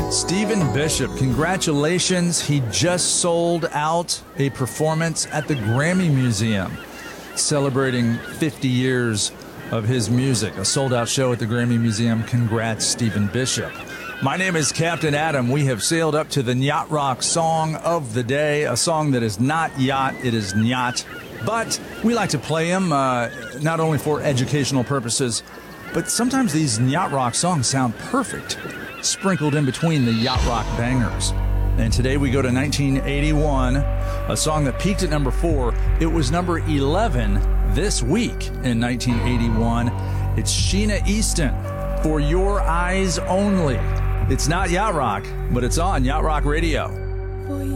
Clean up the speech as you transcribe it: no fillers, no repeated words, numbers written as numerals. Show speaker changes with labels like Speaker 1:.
Speaker 1: Stephen Bishop, congratulations. He just sold out a performance at the Grammy Museum, celebrating 50 years of his music. A sold-out show at the Grammy Museum. Congrats, Stephen Bishop. My name is Captain Adam. We have sailed up to the Yacht Rock Song of the Day, a song that is not yacht, it is nyat. But we like to play them not only for educational purposes, but sometimes these Yacht Rock songs sound perfect, sprinkled in between the Yacht Rock bangers. And today we go to 1981, a song that peaked at number 4. It was number 11 this week in 1981. It's Sheena Easton, For Your Eyes Only. It's not Yacht Rock, but it's on Yacht Rock Radio.
Speaker 2: For